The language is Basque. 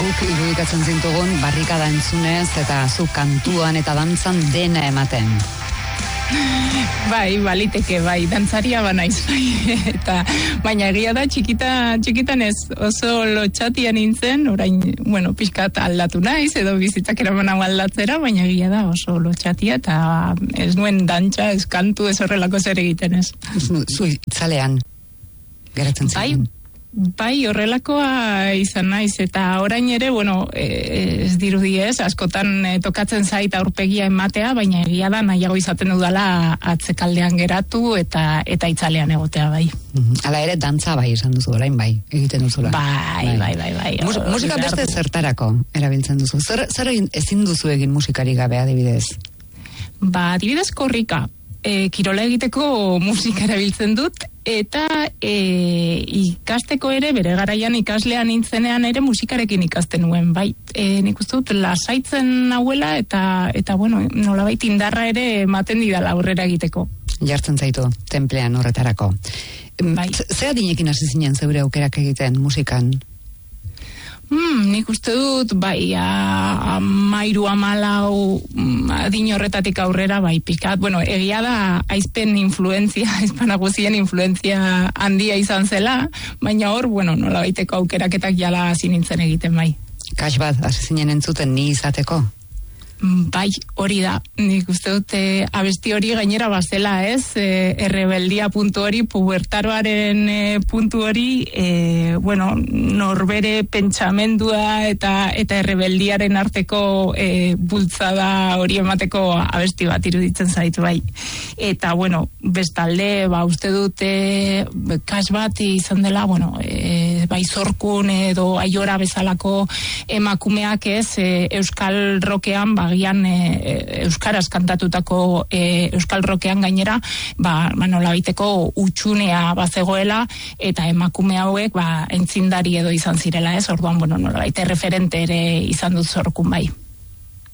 guk irudikatzen zintugun barrikada entzunez eta zu kantuan eta dantzan dena ematen. Bai, baliteke, bai, dantzaria banaiz, bai, eta, baina egia da, txikitan ez, oso lotxatia nintzen, orain, bueno, pixkat aldatu naiz, edo bizitzak eraman hau aldatzera, baina egia da, oso lotxatia, eta ez nuen dantza, ez kantu, ez horrelako zer egiten ez. Zu itzalean, geratzen zen. Bai, horrelakoa izan naiz, eta orain ere, bueno, ez dirudi ez, askotan tokatzen zait aurpegia ematea, baina egia da nahiago izaten dudala atzekaldean geratu eta itzalean egotea, bai. Hala ere, dantza bai esan duzu, orain bai, egiten duzula. Bai. Musika beste zertarako erabiltzen duzu. Zer ezin duzu egin musikari gabe, adibidez? Adibidez korrika. Kirola egiteko musika erabiltzen dut, eta ikasteko ere, bere garaian ikaslean nintzenean ere musikarekin ikasten nuen, bai. Nik uste dut lasaitzen nahuela, eta bueno, nolabait indarra ere ematen didala aurrera egiteko. Jartzen zaitu, tenplean horretarako. Bai. Ze adinekin hasi zinen zeure aukerak egiten musikan? Nik uste dut, bai, 13-14 adin horretatik aurrera, bai, pikat. Bueno, egia da, aizpen guzien influenzia handia izan zela, baina hor, bueno, nola baiteko aukeraketak jala hasi nintzen egiten, bai. Kas bat, hasi zinen entzuten ni izateko? Bai, hori da. Nik uste dut abesti hori gainera bazela, ez? Errebeldia puntu hori, pubertaroaren puntu hori, bueno, norbere pentsamendua eta errebeldiaren arteko bultzada hori emateko abesti bat iruditzen zaitu, bai. Eta, bueno, bestalde, uste dut kas bat izan dela, bueno, bai zorkun edo aiora bezalako emakumeak ez, euskal rokean, agian euskaraz kantatutako euskal rokean gainera, nolabaiteko utxunea bazegoela, eta emakume hauek entzindari edo izan zirela, ez? Orduan, bueno, nolabait referente ere izan dut zorkun, bai.